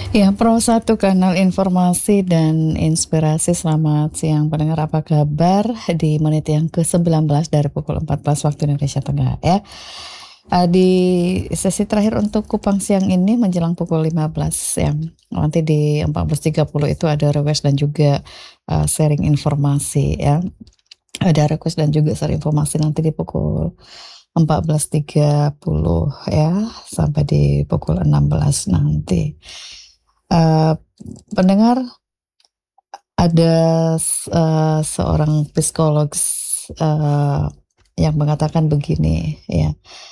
Ya, Pro 1 kanal informasi dan inspirasi. Selamat siang pendengar, apa kabar? Di menit yang ke-19 dari pukul 14 waktu Indonesia Tengah ya. Di sesi terakhir untuk Kupang siang ini menjelang pukul 15 ya. Nanti di 14.30 itu ada request dan juga sharing informasi ya. Ada request dan juga sharing informasi nanti di pukul 14.30 ya, sampai di pukul 16 nanti. Eh, Pendengar, ada seorang psikolog eh, yang mengatakan begini ya,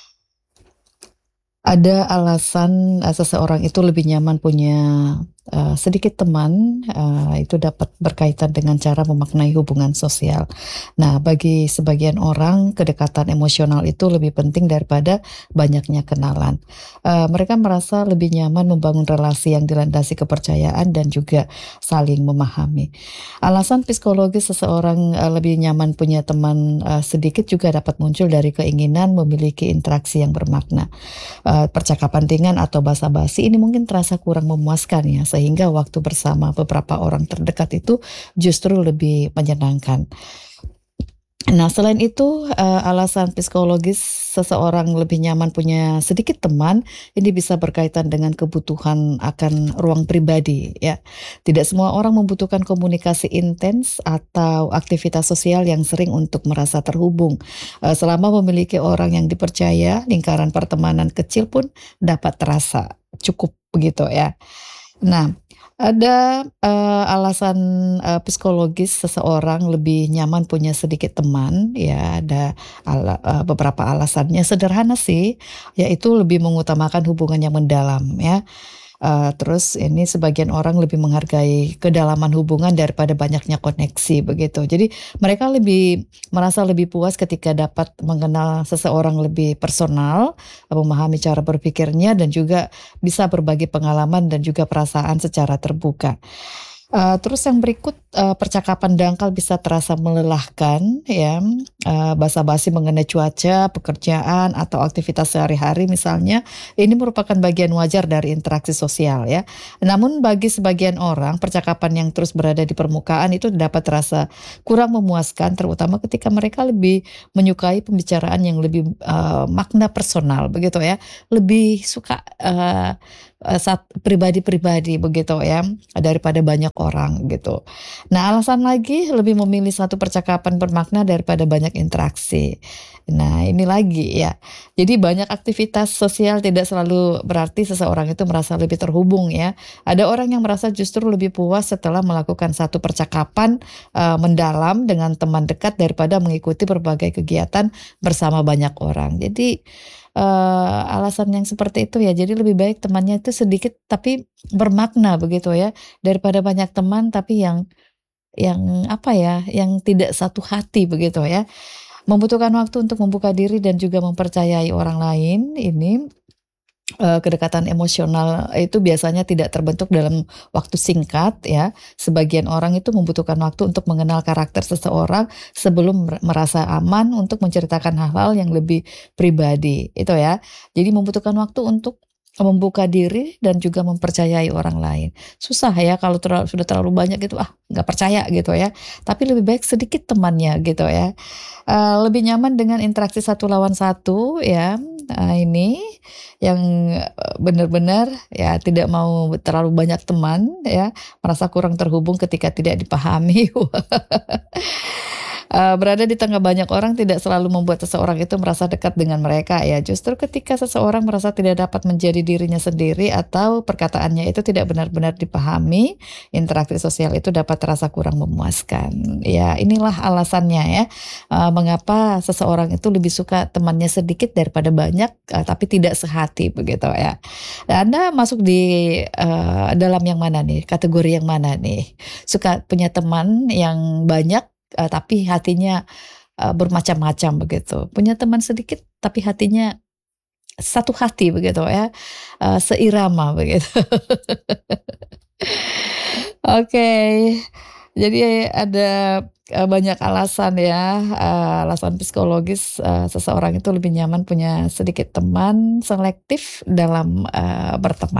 ada alasan seseorang itu lebih nyaman punya sedikit teman, itu dapat berkaitan dengan cara memaknai hubungan sosial. Nah, bagi sebagian orang, kedekatan emosional itu lebih penting daripada banyaknya kenalan. Mereka merasa lebih nyaman membangun relasi yang dilandasi kepercayaan dan juga saling memahami. Alasan psikologis seseorang lebih nyaman punya teman sedikit juga dapat muncul dari keinginan memiliki interaksi yang bermakna. Percakapan ringan atau basa-basi ini mungkin terasa kurang memuaskan ya, sehingga waktu bersama beberapa orang terdekat itu justru lebih menyenangkan. Nah, selain itu, alasan psikologis seseorang lebih nyaman punya sedikit teman, ini bisa berkaitan dengan kebutuhan akan ruang pribadi ya. Tidak semua orang membutuhkan komunikasi intens atau aktivitas sosial yang sering untuk merasa terhubung. Selama memiliki orang yang dipercaya, lingkaran pertemanan kecil pun dapat terasa cukup begitu ya. Nah, ada alasan psikologis seseorang lebih nyaman punya sedikit teman ya, ada beberapa alasannya sederhana sih, yaitu lebih mengutamakan hubungan yang mendalam ya. Terus ini sebagian orang lebih menghargai kedalaman hubungan daripada banyaknya koneksi begitu. Jadi mereka merasa lebih puas ketika dapat mengenal seseorang lebih personal, memahami cara berpikirnya dan juga bisa berbagi pengalaman dan juga perasaan secara terbuka. Terus yang berikut, percakapan dangkal bisa terasa melelahkan ya, basa-basi mengenai cuaca, pekerjaan, atau aktivitas sehari-hari misalnya, ini merupakan bagian wajar dari interaksi sosial ya. Namun bagi sebagian orang, percakapan yang terus berada di permukaan itu dapat terasa kurang memuaskan, terutama ketika mereka lebih menyukai pembicaraan yang lebih makna personal begitu ya, lebih suka pribadi-pribadi begitu ya, daripada banyak orang gitu. Nah, alasan lagi lebih memilih satu percakapan bermakna daripada banyak interaksi. Nah, ini lagi ya. Jadi banyak aktivitas sosial tidak selalu berarti seseorang itu merasa lebih terhubung ya. Ada orang yang merasa justru lebih puas setelah melakukan satu percakapan mendalam dengan teman dekat daripada mengikuti berbagai kegiatan bersama banyak orang. Jadi alasan yang seperti itu ya, jadi lebih baik temannya itu sedikit tapi bermakna begitu ya, daripada banyak teman tapi yang apa ya, yang tidak satu hati begitu ya. Membutuhkan waktu untuk membuka diri dan juga mempercayai orang lain ini. Kedekatan emosional itu biasanya tidak terbentuk dalam waktu singkat ya. Sebagian orang itu membutuhkan waktu untuk mengenal karakter seseorang sebelum merasa aman untuk menceritakan hal-hal yang lebih pribadi, itu ya. Jadi membutuhkan waktu untuk membuka diri dan juga mempercayai orang lain. Susah ya kalau sudah terlalu banyak gitu, nggak percaya gitu ya. Tapi lebih baik sedikit temannya gitu ya. Lebih nyaman dengan interaksi satu lawan satu ya. Ini yang benar-benar ya tidak mau terlalu banyak teman ya, merasa kurang terhubung ketika tidak dipahami. Berada di tengah banyak orang tidak selalu membuat seseorang itu merasa dekat dengan mereka ya. Justru ketika seseorang merasa tidak dapat menjadi dirinya sendiri atau perkataannya itu tidak benar-benar dipahami, interaksi sosial itu dapat terasa kurang memuaskan. Ya, inilah alasannya ya, mengapa seseorang itu lebih suka temannya sedikit daripada banyak, tapi tidak sehati begitu ya. Nah, Anda masuk di dalam yang mana nih? Kategori yang mana nih? Suka punya teman yang banyak tapi hatinya bermacam-macam begitu. Punya teman sedikit tapi hatinya satu hati begitu ya, seirama begitu. Oke, jadi ada banyak alasan ya, alasan psikologis seseorang itu lebih nyaman punya sedikit teman, selektif dalam berteman.